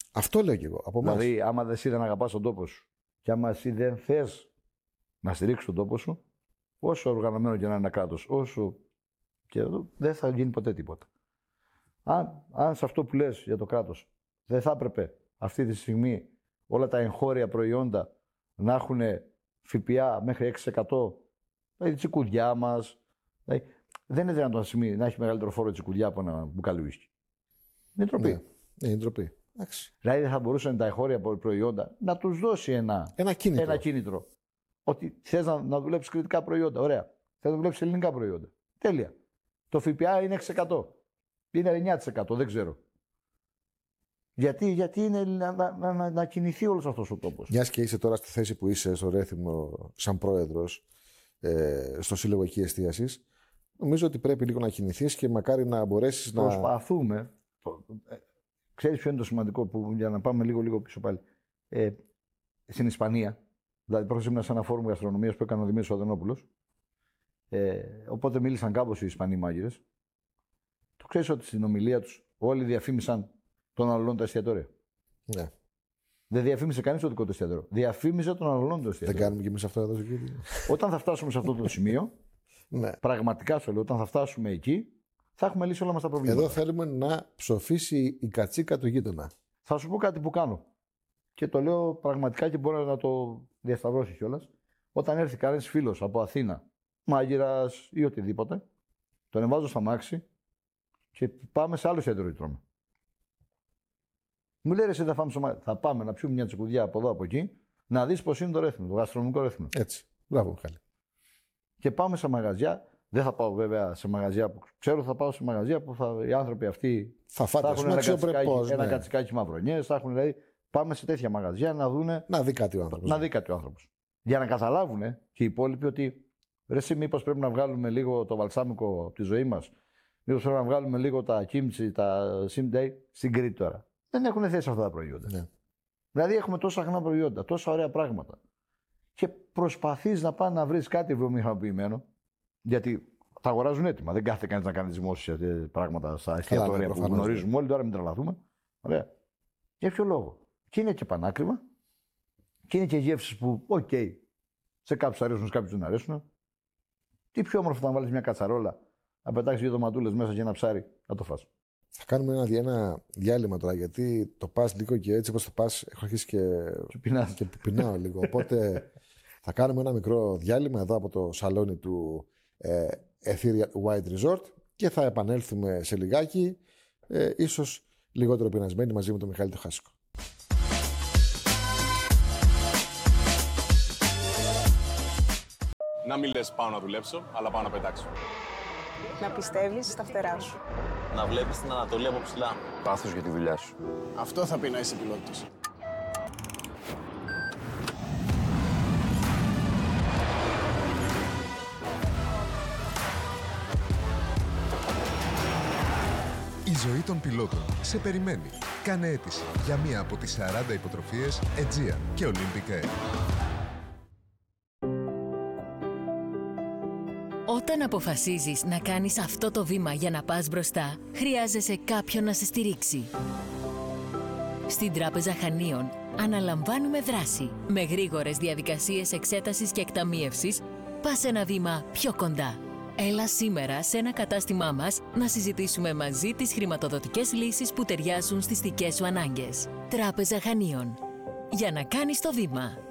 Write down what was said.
Αυτό λέω και εγώ. Από εμάς. Δηλαδή, άμα εσύ δεν αγαπάς τον τόπο σου και άμα εσύ δεν θες να στηρίξεις τον τόπο σου, όσο οργανωμένο και να είναι ένα κράτος, όσο και εδώ, δεν θα γίνει ποτέ τίποτα. Αν σε αυτό που λες για το κράτος δεν θα έπρεπε αυτή τη στιγμή όλα τα εγχώρια προϊόντα να έχουν ΦΠΑ μέχρι 6%, δηλαδή τσικουδιά μας. Δηλαδή, δεν είναι δυνατόν να έχει μεγαλύτερο φόρο τσικουδιά από ένα μπουκάλι ουίσκι. Είναι ντροπή. Ναι, είναι ντροπή. Δηλαδή δεν θα μπορούσαν τα εγχώρια προϊόντα να τους δώσει ένα κίνητρο. Ότι θες να δουλέψεις κριτικά προϊόντα. Ωραία. Θες να δουλέψεις ελληνικά προϊόντα. Τέλεια. Το ΦΠΑ είναι 6%. Είναι 9%. Δεν ξέρω. Γιατί είναι να κινηθεί όλος αυτός ο τόπος. Μιας και είσαι τώρα στη θέση που είσαι στο Ρέθυμνο σαν πρόεδρος στο Σύλλογο εκεί εστίασης, νομίζω ότι πρέπει λίγο να κινηθείς και μακάρι να μπορέσεις να. Προσπαθούμε. Ξέρεις ποιο είναι το σημαντικό που, για να πάμε λίγο πίσω πάλι. Στην Ισπανία, δηλαδή πρόσφατα ήμουν σε ένα φόρουμ γαστρονομίας που έκανε ο Δημήτρης Οδενόπουλος. Οπότε μίλησαν κάπως οι Ισπανοί μάγειρες. Το ξέρεις ότι στην ομιλία τους όλοι διαφήμισαν τον αλλολόν τα εστιατόρια. Ναι. Δεν διαφήμισε κανείς το δικό του εστιατόριο. Διαφήμισε τον αλλολόν το εστιατόριο. Δεν κάνουμε κι εμείς αυτό εδώ στο κύριο. Όταν θα φτάσουμε σε αυτό το σημείο, ναι. Πραγματικά σου λέω, όταν θα φτάσουμε εκεί, θα έχουμε λύσει όλα μας τα προβλήματα. Εδώ θέλουμε να ψοφήσει η κατσίκα του γείτονα. Θα σου πω κάτι που κάνω. Και το λέω πραγματικά και μπορεί να το διασταυρώσει κιόλας. Όταν έρθει κανένας φίλος από Αθήνα, μάγειρας ή οτιδήποτε, τον εβάζω στα μάξι και πάμε σε άλλο εστιατόριο τρώμε. Μου λέει εσύ θα πάμε στο μάξι. Θα πάμε να πιούμε μια τσικουδιά από εδώ από εκεί, να δεις πώς είναι το Ρέθυμνο, το γαστρονομικό Ρέθυμνο. Έτσι. Μπράβο, Μιχάλη. Και πάμε σε μαγαζιά. Δεν θα πάω βέβαια σε μαγαζιά που ξέρω, θα πάω σε μαγαζιά που οι άνθρωποι αυτοί θα έχουν ένα κατσικάκι μαυρονιές, θα έχουν δηλαδή. Πάμε σε τέτοια μαγαζιά να δούνε. Να δει κάτι ο άνθρωπος. Για να καταλάβουν και οι υπόλοιποι ότι ρε, εσύ μήπως πρέπει να βγάλουμε λίγο το βαλσάμικο από τη ζωή μας, μήπως πρέπει να βγάλουμε λίγο τα κίμτσι, τα σιμντέι στην Κρήτη τώρα. Δεν έχουν θέση αυτά τα προϊόντα. Ναι. Δηλαδή έχουμε τόσα αγνά προϊόντα, τόσα ωραία πράγματα. Και προσπαθείς να πας να βρεις κάτι βιομηχανοποιημένο, γιατί τα αγοράζουν έτοιμα. Δεν κάθεται κανείς να κάνει δημόσια πράγματα στα εστιατόρια που γνωρίζουμε όλοι, τώρα μην τρελαθούμε. Ωραία. Για ποιο λόγο? Και είναι και πανάκριβα, και είναι και γεύσεις που, σε κάποιους αρέσουν, σε κάποιους δεν αρέσουν. Τι πιο όμορφο να βάλεις μια κατσαρόλα, να πετάξεις δύο ντοματούλες μέσα και ένα ψάρι, να το φας. Θα κάνουμε ένα διάλειμμα τώρα, γιατί το πας λίγο και έτσι όπως το πας, έχω αρχίσει και πεινάω λίγο. Οπότε θα κάνουμε ένα μικρό διάλειμμα εδώ από το σαλόνι του Ethereal White Resort και θα επανέλθουμε σε λιγάκι, ίσως λιγότερο πεινασμένοι, μαζί με τον Μιχάλη το Χάσικο. Να μην λες πάω να δουλέψω, αλλά πάω να πετάξω. Να πιστεύεις στα φτερά σου. Να βλέπεις την Ανατολή από ψηλά. Πάθος για τη δουλειά σου. Αυτό θα πει να είσαι πιλότος. Η ζωή των πιλότων σε περιμένει. Κάνε αίτηση για μία από τις 40 υποτροφίες Aegean και Olympic Air. Όταν αποφασίζεις να κάνεις αυτό το βήμα για να πας μπροστά, χρειάζεσαι κάποιον να σε στηρίξει. Στην Τράπεζα Χανίων αναλαμβάνουμε δράση. Με γρήγορες διαδικασίες εξέτασης και εκταμίευσης, πας ένα βήμα πιο κοντά. Έλα σήμερα σε ένα κατάστημά μας να συζητήσουμε μαζί τις χρηματοδοτικές λύσεις που ταιριάζουν στις δικές σου ανάγκες. Τράπεζα Χανίων. Για να κάνεις το βήμα.